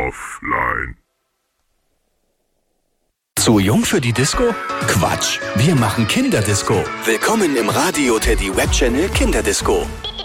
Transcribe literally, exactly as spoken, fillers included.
offline. Zu jung für die Disco? Quatsch, wir machen Kinderdisco. Willkommen im Radio Teddy Web Channel Kinderdisco.